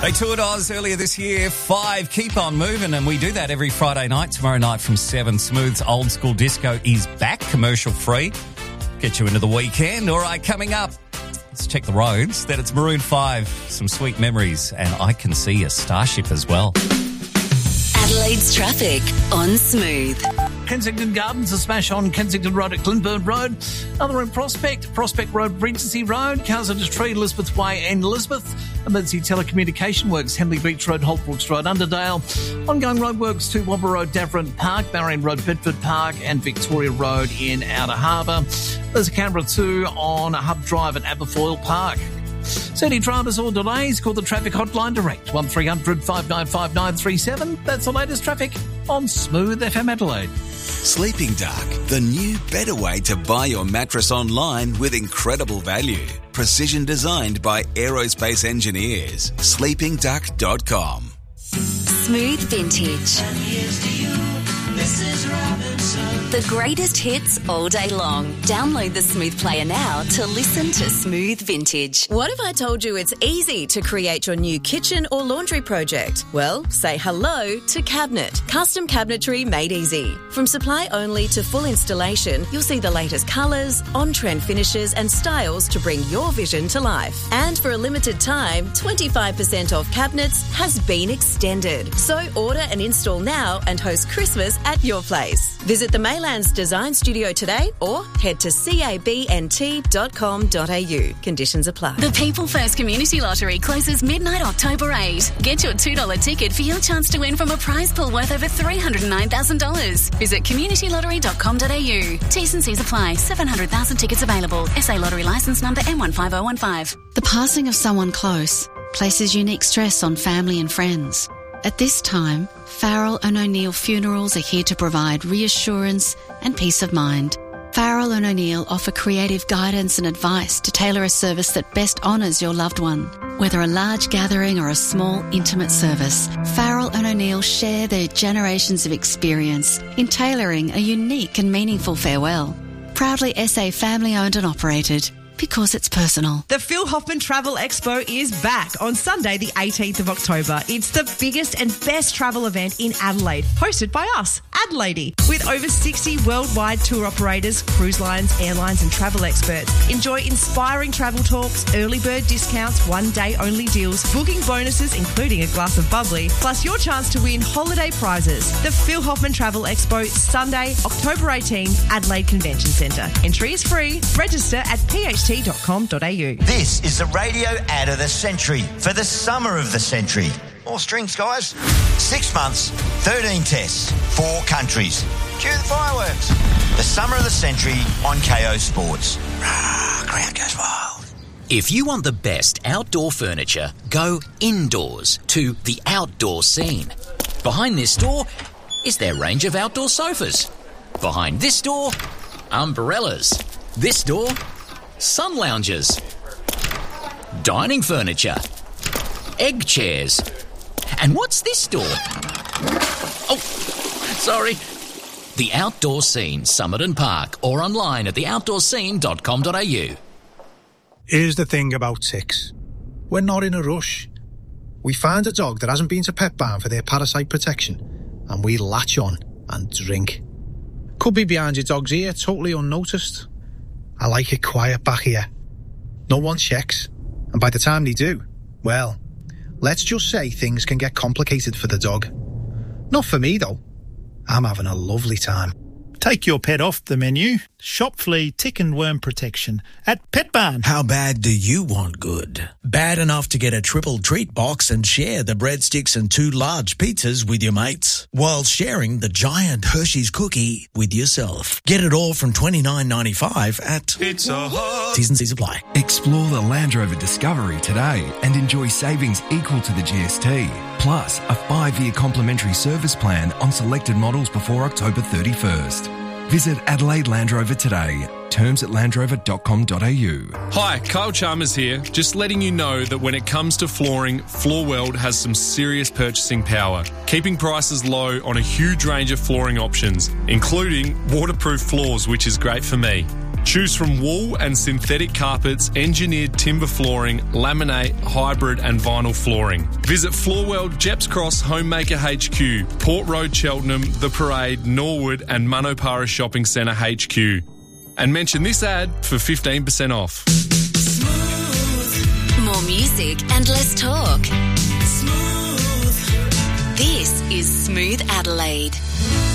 They toured Oz earlier this year. 5 Keep On Moving, and we do that every Friday night. Tomorrow night from 7, Smooth's Old School Disco is back, commercial free. Get you into the weekend. All right, coming up, let's check the roads. Then it's Maroon 5, some sweet memories, and I Can See a Starship as well. Adelaide's traffic on Smooth. Kensington Gardens, a smash on Kensington Road at Glenburn Road. Another in Prospect Road, Regency Road, cars under tree, Elizabeth Way and Elizabeth. Emergency telecommunication works, Henley Beach Road, Holtbrooks Road, Underdale. Ongoing roadworks to Wobber Road, Davern Park, Marion Road, Bedford Park and Victoria Road in Outer Harbour. There's a Canberra 2 on Hub Drive at Aberfoyle Park. So any dramas or delays, call the traffic hotline direct, 1300 595 937. That's the latest traffic on Smooth FM Adelaide. Sleeping Dark, the new, better way to buy your mattress online with incredible value. Precision designed by aerospace engineers. sleepingduck.com. Smooth Vintage. And here's to you, Mrs. Robinson. The greatest hits all day long. Download the Smooth Player now to listen to Smooth Vintage. What if I told you it's easy to create your new kitchen or laundry project? Well, say hello to Cabinet. Custom cabinetry made easy. From supply only to full installation, you'll see the latest colours, on-trend finishes and styles to bring your vision to life. And for a limited time, 25% off cabinets has been extended. So order and install now and host Christmas at your place. Visit the Maylands Design Studio today or head to cabnt.com.au. Conditions apply. The People First Community Lottery closes midnight October 8. Get your $2 ticket for your chance to win from a prize pool worth over $309,000. Visit communitylottery.com.au. T's and C's apply. 700,000 tickets available. SA Lottery licence number M15015. The passing of someone close places unique stress on family and friends. At this time, Farrell and O'Neill Funerals are here to provide reassurance and peace of mind. Farrell and O'Neill offer creative guidance and advice to tailor a service that best honours your loved one. Whether a large gathering or a small, intimate service, Farrell and O'Neill share their generations of experience in tailoring a unique and meaningful farewell. Proudly SA family-owned and operated. Because it's personal. The Phil Hoffman Travel Expo is back on Sunday, the 18th of October. It's the biggest and best travel event in Adelaide, hosted by us, Adelaide, with over 60 worldwide tour operators, cruise lines, airlines and travel experts. Enjoy inspiring travel talks, early bird discounts, one-day only deals, booking bonuses including a glass of bubbly, plus your chance to win holiday prizes. The Phil Hoffman Travel Expo, Sunday, October 18, Adelaide Convention Centre. Entry is free. Register at pht.com.au. This is the radio ad of the century for the summer of the century. More strings, guys. 6 months, 13 tests, 4 countries. Cue the fireworks. The summer of the century on KO Sports. Crowd goes wild. If you want the best outdoor furniture, go indoors to the Outdoor Scene. Behind this door is their range of outdoor sofas. Behind this door, umbrellas. This door, sun loungers, dining furniture, egg chairs. And what's this door? Oh, sorry. The Outdoor Scene, Summit and Park, or online at theoutdoorscene.com.au. Here's the thing about ticks. We're not in a rush. We find a dog that hasn't been to Pet Barn for their parasite protection, and we latch on and drink. Could be behind your dog's ear, totally unnoticed. I like it quiet back here. No one checks, and by the time they do, well, let's just say things can get complicated for the dog. Not for me, though. I'm having a lovely time. Take your pet off the menu. Shop flea, tick and worm protection at Pet Barn. How bad do you want good? Bad enough to get a triple treat box and share the breadsticks and 2 large pizzas with your mates, while sharing the giant Hershey's cookie with yourself. Get it all from $29.95 at Pizza Hut. T's and C's apply. Explore the Land Rover Discovery today and enjoy savings equal to the GST. Plus, a 5-year complimentary service plan on selected models before October 31st. Visit Adelaide Land Rover today. Terms at landrover.com.au. Hi, Kyle Chalmers here. Just letting you know that when it comes to flooring, Floor World has some serious purchasing power, keeping prices low on a huge range of flooring options, including waterproof floors, which is great for me. Choose from wool and synthetic carpets, engineered timber flooring, laminate, hybrid and vinyl flooring. Visit Floorworld, Jeps Cross, Homemaker HQ, Port Road, Cheltenham, The Parade, Norwood and Manopara Shopping Centre HQ. And mention this ad for 15% off. More music and less talk. Smooth. This is Smooth Adelaide.